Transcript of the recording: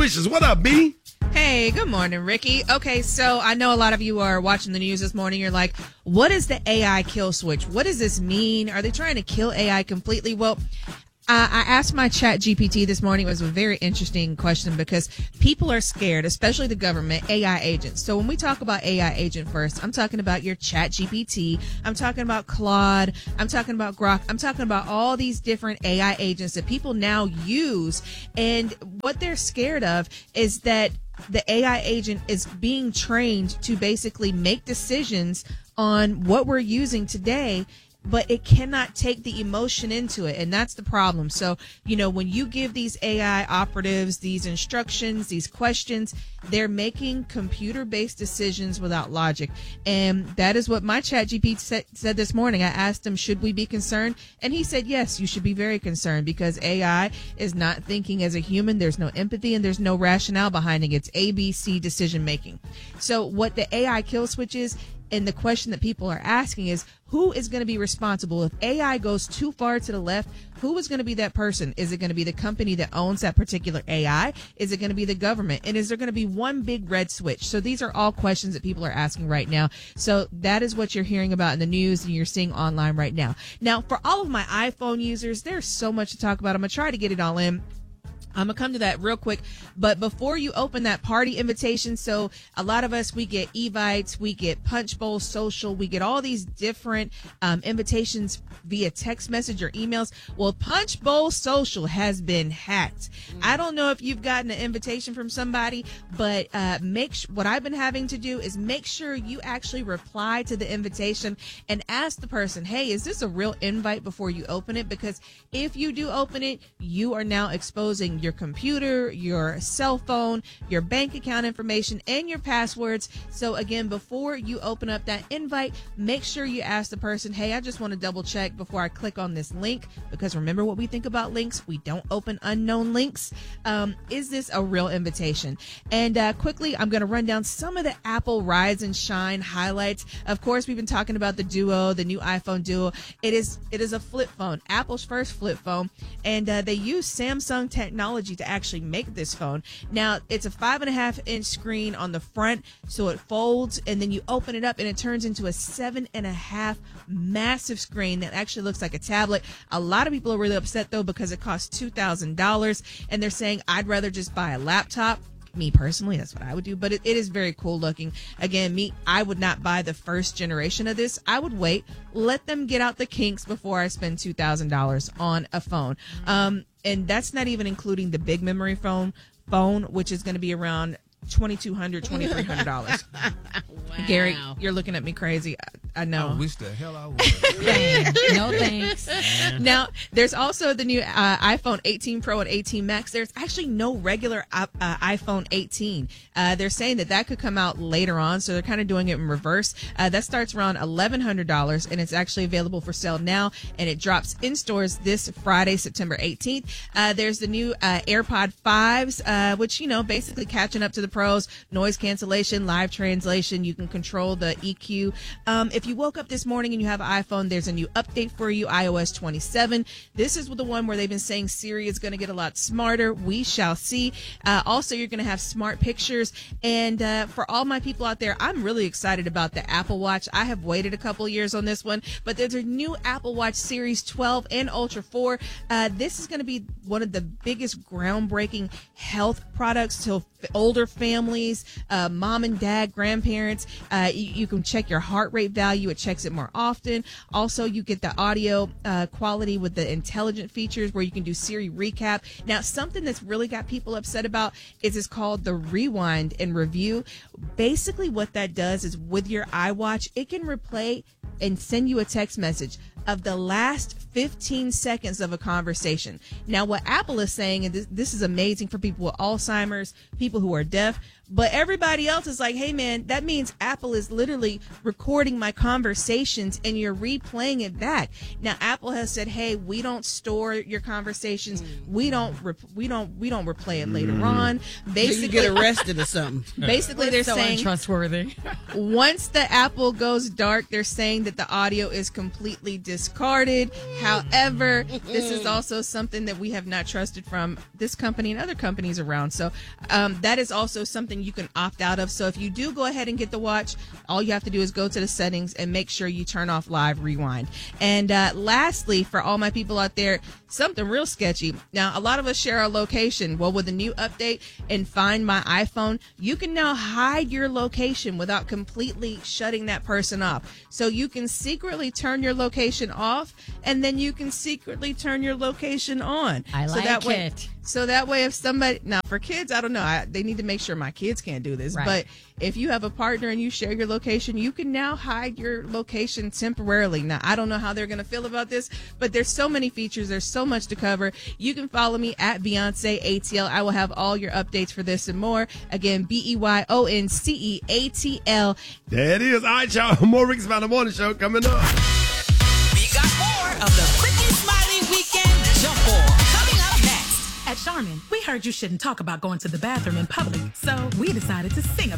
Delicious. What up, B? Hey, good morning, Ricky. Okay, so I know a lot of you are watching the news this morning. You're like, what is the AI kill switch? What does this mean? Are they trying to kill AI completely? Well, I asked my chat GPT this morning. It was a very interesting question because people are scared, especially the government, AI agents. So when we talk about AI agent first, I'm talking about your chat GPT. I'm talking about Claude. I'm talking about Grok. I'm talking about all these different AI agents that people now use. And what they're scared of is that the AI agent is being trained to basically make decisions on what we're using today, but it cannot take the emotion into it. And that's the problem. So, when you give these AI operatives these instructions, these questions, they're making computer-based decisions without logic. And that is what my chat GPT said this morning. I asked him, should we be concerned? And he said, yes, you should be very concerned because AI is not thinking as a human. There's no empathy and there's no rationale behind it. It's ABC decision making. So what the AI kill switch is, and the question that people are asking is, who is going to be responsible if AI goes too far to the left? Who is going to be that person? Is it going to be the company that owns that particular AI? Is it going to be the government? And is there going to be one big red switch? So these are all questions that people are asking right now. So that is what you're hearing about in the news and you're seeing online right now. Now, for all of my iPhone users, there's so much to talk about. I'm going to try to get it all in. I'm going to come to that real quick. But before you open that party invitation, so a lot of us, we get Evites, we get Punchbowl Social, we get all these different invitations via text message or emails. Well, Punchbowl Social has been hacked. I don't know if you've gotten an invitation from somebody, but what I've been having to do is make sure you actually reply to the invitation and ask the person, hey, is this a real invite before you open it? Because if you do open it, you are now exposing your computer, your cell phone, your bank account information, and your passwords. So again, before you open up that invite, make sure you ask the person, hey, I just want to double check before I click on this link, because remember what we think about links. We don't open unknown links. Is this a real invitation? And quickly, I'm going to run down some of the Apple Rise and Shine highlights. Of course, we've been talking about the Duo, the new iPhone Duo. It is a flip phone, Apple's first flip phone, and they use Samsung technology to actually make this phone. Now, it's a 5.5-inch screen on the front, so it folds, and then you open it up, and it turns into a 7.5 massive screen that actually looks like a tablet. A lot of people are really upset, though, because it costs $2,000, and they're saying, I'd rather just buy a laptop. Me personally, that's what I would do, but it is very cool looking. Again, I would not buy the first generation of this. I would wait, let them get out the kinks before I spend $2,000 on a phone. And that's not even including the big memory phone, which is going to be around $2,200, $2,300. Wow. Gary, you're looking at me crazy. I know. I wish the hell I would. No thanks. Now, there's also the new iPhone 18 Pro and 18 Max. There's actually no regular iPhone 18. They're saying that could come out later on, so they're kind of doing it in reverse. That starts around $1,100, and it's actually available for sale now, and it drops in stores this Friday, September 18th. There's the new AirPod 5s, which, basically catching up to the pros, noise cancellation, live translation. You can control the EQ. If you woke up this morning and you have an iPhone, there's a new update for you, iOS 27. This is the one where they've been saying Siri is going to get a lot smarter. We shall see. Also, you're going to have smart pictures. And for all my people out there, I'm really excited about the Apple Watch. I have waited a couple years on this one, but there's a new Apple Watch Series 12 and Ultra 4. This is going to be one of the biggest groundbreaking health products to older families, mom and dad, grandparents. You can check your heart rate value. It checks it more often. Also, you get the audio quality with the intelligent features where you can do Siri recap. Now, something that's really got people upset about is called the rewind and review. Basically, what that does is with your iWatch, it can replay and send you a text message of the last 15 seconds of a conversation. Now, what Apple is saying, and this is amazing for people with Alzheimer's, people who are deaf, but everybody else is like, hey, man, that means Apple is literally recording my conversations and you're replaying it back. Now, Apple has said, hey, we don't store your conversations. We don't replay it later on. Basically, you get arrested or something. Basically, they're so saying untrustworthy. Once the Apple goes dark, they're saying that the audio is completely discarded. However, this is also something that we have not trusted from this company and other companies around. So that is also something you can opt out of. So if you do go ahead and get the watch, all you have to do is go to the settings and make sure you turn off live rewind. And lastly, for all my people out there, something real sketchy. Now, a lot of us share our location. Well, with a new update in Find My iPhone, you can now hide your location without completely shutting that person off. So you can secretly turn your location off, and then you can secretly turn your location on. I like it. So that way, if somebody, now for kids, I don't know, they need to make sure my kids can't do this, Right. but if you have a partner and you share your location, you can now hide your location temporarily. Now, I don't know how they're going to feel about this, but there's so many features. There's so much to cover. You can follow me at Beyonce ATL. I will have all your updates for this and more. Again, BEYONCEATL. There it is. All right, y'all. More Rick's About the Morning Show coming up. We got more of the Ricky Smiley Weekend Jump Ball coming up next. At Charmin, we heard you shouldn't talk about going to the bathroom in public, so we decided to sing about it.